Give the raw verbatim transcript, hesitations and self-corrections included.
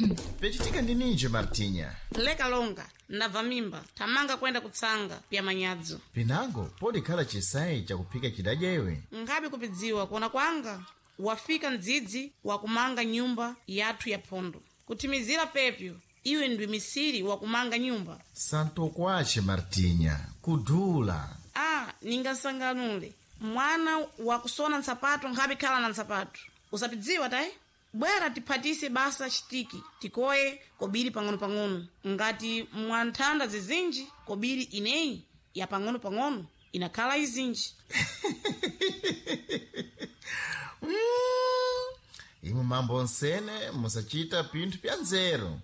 Pechitika ndi ninji Martinha. Leka longa, ndabva mimba, tamanga kwenda kutsanga pya manyadzo. Pinango, podi khala chisayi chakuphika chidadya iwe? Ngabe kupidziwa kuona kwanga, wafika mdzidzi wakumanga nyumba yathu ya phondo. Kutimizira pepyo, iwe ndwi misiri wakumanga nyumba. Santo kwace Martinha, kudula. Ah, ningasanganule. Mwana wakusona nsapato ngabe khala na nsapato. Usapidziwa tayi? Bwera tiphatise basa chitiki, tikoye kobiri pang'ono-pang'ono. Ngati mwanthanda zizinji, kobiri ineyi ya pang'ono-pang'ono inakhala izinji. mm. Imu mambo nsene musachita pinthu pya nzeru.